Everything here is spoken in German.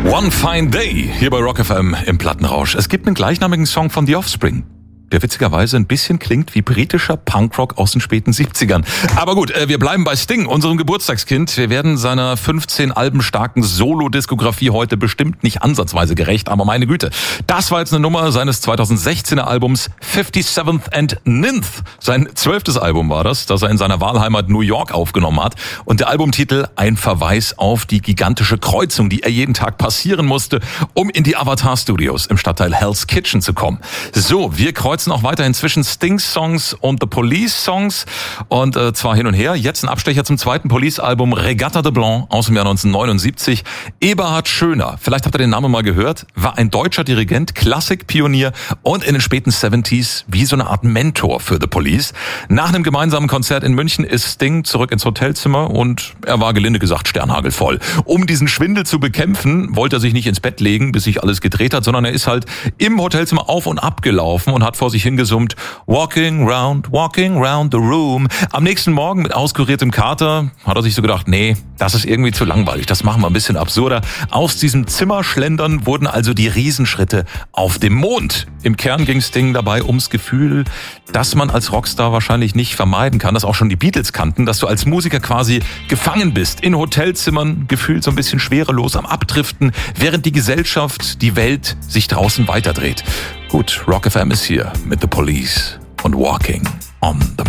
One Fine Day hier bei Rock FM im Plattenrausch. Es gibt einen gleichnamigen Song von The Offspring, der witzigerweise ein bisschen klingt wie britischer Punkrock aus den späten 70ern. Aber gut, wir bleiben bei Sting, unserem Geburtstagskind. Wir werden seiner 15 Alben starken Solo-Diskografie heute bestimmt nicht ansatzweise gerecht, aber meine Güte. Das war jetzt eine Nummer seines 2016er Albums 57th and Ninth. Sein 12. Album war das er in seiner Wahlheimat New York aufgenommen hat. Und der Albumtitel ein Verweis auf die gigantische Kreuzung, die er jeden Tag passieren musste, um in die Avatar Studios im Stadtteil Hell's Kitchen zu kommen. So, wir kreuzen auch weiterhin zwischen Sting-Songs und The Police-Songs und zwar hin und her. Jetzt ein Abstecher zum zweiten Police-Album Regatta de Blanc aus dem Jahr 1979. Eberhard Schöner, vielleicht habt ihr den Namen mal gehört, war ein deutscher Dirigent, Klassikpionier und in den späten 70s wie so eine Art Mentor für The Police. Nach einem gemeinsamen Konzert in München ist Sting zurück ins Hotelzimmer und er war gelinde gesagt sternhagelvoll. Um diesen Schwindel zu bekämpfen, wollte er sich nicht ins Bett legen, bis sich alles gedreht hat, sondern er ist halt im Hotelzimmer auf und ab gelaufen und hat vor sich hingesummt, walking round the room. Am nächsten Morgen mit auskuriertem Kater hat er sich so gedacht, nee, das ist irgendwie zu langweilig, das machen wir ein bisschen absurder. Aus diesem Zimmerschlendern wurden also die Riesenschritte auf dem Mond. Im Kern ging Sting dabei ums Gefühl, dass man als Rockstar wahrscheinlich nicht vermeiden kann, dass auch schon die Beatles kannten, dass du als Musiker quasi gefangen bist, in Hotelzimmern, gefühlt so ein bisschen schwerelos am Abdriften, während die Gesellschaft, die Welt sich draußen weiterdreht. Gut, Rock FM ist hier mit The Police und Walking on the